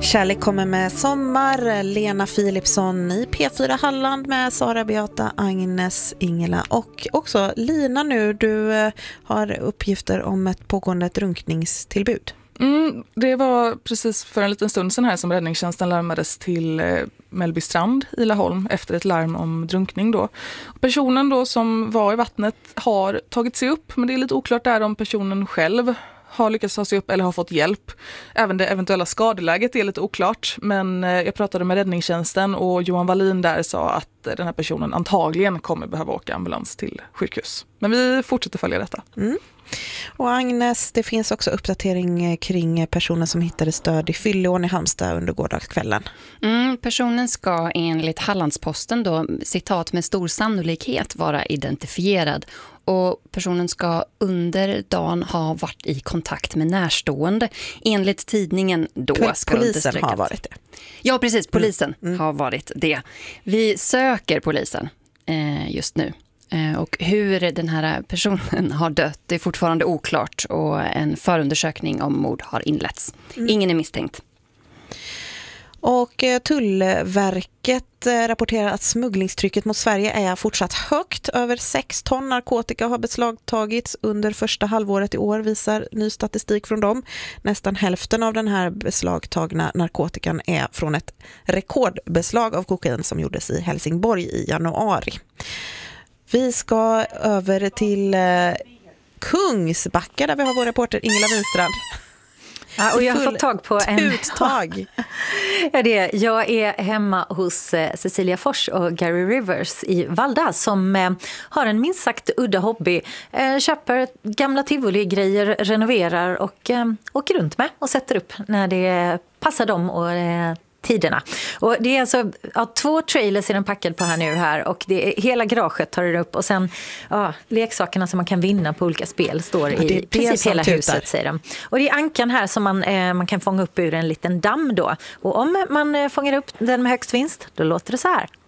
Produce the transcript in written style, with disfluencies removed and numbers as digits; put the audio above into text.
Kärlek kommer med sommar, Lena Philipsson i P4 Halland med Sara Beata, Agnes, Ingela och också Lina nu. Du har uppgifter om ett pågående drunkningstillbud. Det var precis för en liten stund sedan här som räddningstjänsten larmades till Mellbystrand i Laholm efter ett larm om drunkning då. Personen då som var i vattnet har tagit sig upp, men det är lite oklart där om personen själv har lyckats ta sig upp eller har fått hjälp. Även det eventuella skadeläget är lite oklart, men jag pratade med räddningstjänsten och Johan Wallin där sa att den här personen antagligen kommer behöva åka ambulans till sjukhus. Men vi fortsätter följa detta. Och Agnes, det finns också uppdatering kring personen som hittades död i Fylleån i Halmstad under gårdagskvällen. Personen ska enligt Hallandsposten då, citat, med stor sannolikhet vara identifierad. Och personen ska under dagen ha varit i kontakt med närstående. Enligt tidningen då ska polisen ha varit det. Ja, precis. Polisen har varit det. Vi söker polisen just nu. Och hur den här personen har dött är fortfarande oklart och en förundersökning om mord har inletts. Ingen är misstänkt. Och Tullverket rapporterar att smugglingstrycket mot Sverige är fortsatt högt. Över 6 ton narkotika har beslagtagits under första halvåret i år, visar ny statistik från dem. Nästan hälften av den här beslagtagna narkotikan är från ett rekordbeslag av kokain som gjordes i Helsingborg i januari. Vi ska över till Kungsbacka där vi har vår reporter Ingela Winstrand. Ja, och jag har fått tag på en uttag. Ja, jag är hemma hos Cecilia Fors och Gary Rivers i Valda som har en minst sagt udda hobby. Köper gamla tivoli-grejer, renoverar och åker runt med och sätter upp när det passar dem och tiderna. Och det är alltså 2 trailers är den packad på här nu här och det är, hela garaget tar det upp och sen leksakerna som man kan vinna på olika spel står i princip hela huset, säger de. Och det är ankan här som man kan fånga upp ur en liten damm då. Och om man fångar upp den med högst vinst, då låter det så här.